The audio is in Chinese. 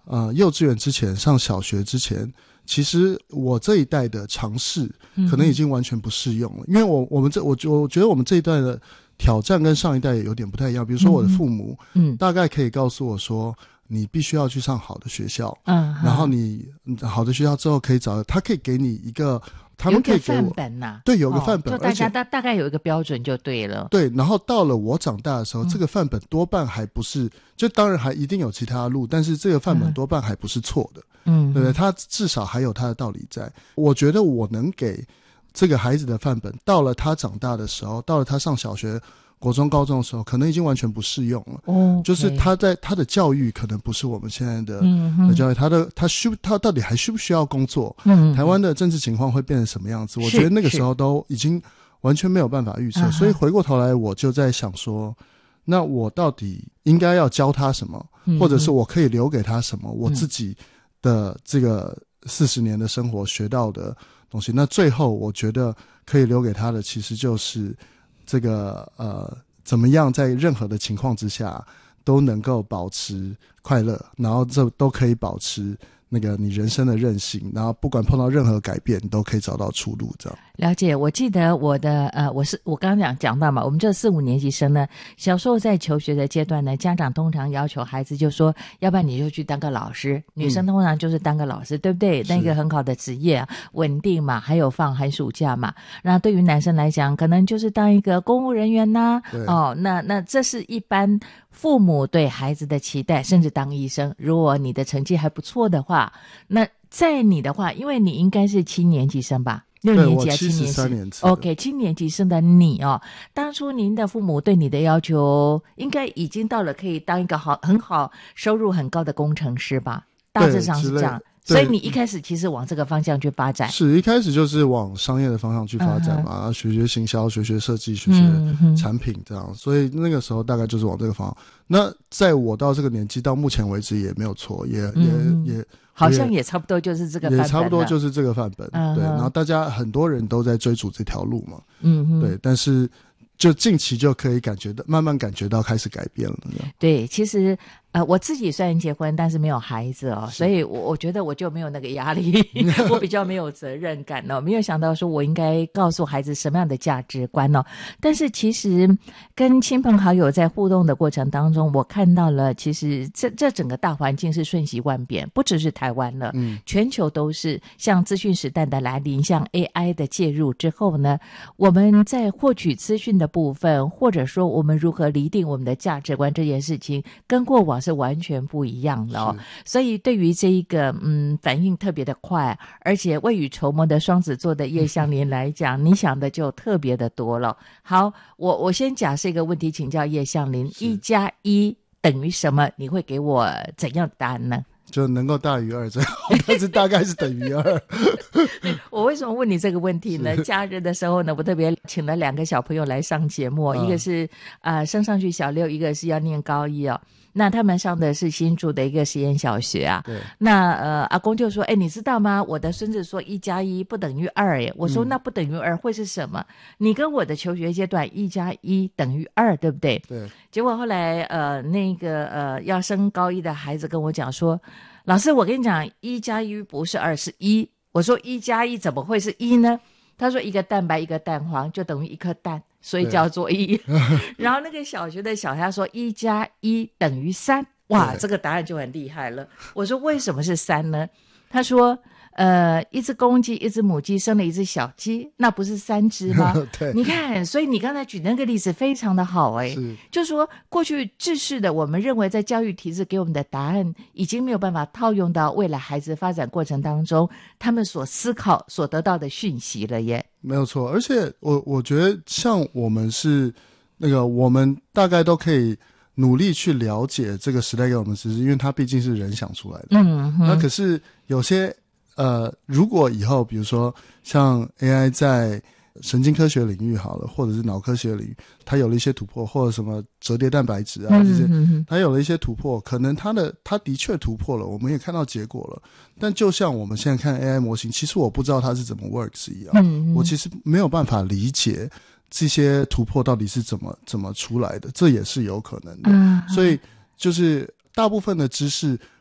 幼稚园之前上小学之前，其实我这一代的尝试可能已经完全不适用了，因为我觉得我们这一代的挑战跟上一代也有点不太一样。比如说我的父母大概可以告诉我说你必须要去上好的学校，然后你好的学校之后可以他可以给你一个，他们可以给我有个范本啊， 对，有个范本， 就大家大概有一个标准就对了。 对，然后到了我长大的时候，这个范本多半还不是，就当然还一定有其他路，但是这个范本多半还不是错的，对不对？它至少还有它的道理在。我觉得我能给这个孩子的范本，到了他长大的时候，到了他上小学、国中、高中的时候，可能已经完全不适用了。就是他的教育可能不是我们现在的教育，他到底还需不需要工作？台湾的政治情况会变成什么样子？我觉得那个时候都已经完全没有办法预测。所以回过头来，我就在想说，那我到底应该要教他什么，或者是我可以留给他什么？我自己的这个40年的生活学到的东西，那最后我觉得可以留给他的，其实就是这个怎么样在任何的情况之下都能够保持快乐，然后这都可以保持那个你人生的韧性，然后不管碰到任何改变，你都可以找到出路。这样了解。我记得我的我刚刚讲到嘛，我们这4、5年级生呢，小时候在求学的阶段呢，家长通常要求孩子就说，要不然你就去当个老师，女生通常就是当个老师，对不对？那个很好的职业啊，稳定嘛，还有放寒暑假嘛。那对于男生来讲，可能就是当一个公务人员呐，那这是一般父母对孩子的期待，甚至当医生。如果你的成绩还不错的话，那在你的话，因为你应该是7年级生吧，6年级还是7年级？ 73年次 OK， 7年级生的你当初您的父母对你的要求应该已经到了可以当一个很好收入很高的工程师吧，大致上是这样。所以你一开始其实往这个方向去发展， 是一开始就是往商业的方向去发展嘛，学行销，学设计，学产品这样，所以那个时候大概就是往这个方向。那在我到这个年纪到目前为止也没有错，也好像也差不多就是这个范本了， 也差不多就是这个范本，对。然后大家很多人都在追逐这条路嘛，对，但是就近期就可以慢慢感觉到开始改变了。 对，其实我自己虽然结婚，但是没有孩子所以我觉得我就没有那个压力我比较没有责任感没有想到说我应该告诉孩子什么样的价值观但是其实跟亲朋好友在互动的过程当中，我看到了其实这整个大环境是瞬息万变，不只是台湾了，全球都是。像资讯时代的来临，像 AI 的介入之后呢，我们在获取资讯的部分，或者说我们如何厘定我们的价值观这件事情，跟过往是完全不一样的所以对于这一个反应特别的快，而且未雨绸缪的双子座的叶向林来讲，你想的就特别的多了。好，我先假设一个问题请教叶向林，1+1等于什么？你会给我怎样的答案呢？ 就能够大于2最好，但是大概是等于2 我为什么问你这个问题呢？假日的时候呢，我特别请了2个小朋友来上节目，一个是升上去小6，一个是要念高1那他们上的是新竹的一个实验小学对，那阿公就说，你知道吗？我的孙子说1+1不等于2我说那不等于2会是什么？你跟我的求学阶段1+1等于2，对不对？ 对。 结果后来那个要升高1的孩子跟我讲说，老师我跟你讲1+1不是2是1。我说1+1怎么会是1呢？他说一个蛋白一个蛋黄就等于一颗蛋，所以叫做1然后那个小学的小孩说1+1等于3，哇，这个答案就很厉害了。我说为什么是3呢？他说一只公鸡一只母鸡生了一只小鸡，那不是3只吗？ 对， 你看，所以你刚才举那个例子非常的好就说过去制式的我们认为在教育体制给我们的答案已经没有办法套用到未来孩子发展过程当中他们所思考所得到的讯息了耶。 没有错，而且我觉得像我们是那个我们大概都可以努力去了解这个时代给我们知识，因为它毕竟是人想出来的。那可是有些如果以后比如说像 AI 在神经科学领域好了，或者是脑科学领域，它有了一些突破，或者什么折叠蛋白质这些，它有了一些突破，可能它的确突破了，我们也看到结果了。但就像我们现在看 AI 模型，其实我不知道它是怎么 works 一样，我其实没有办法理解这些突破到底是怎么出来的，这也是有可能的。所以就是大部分的知识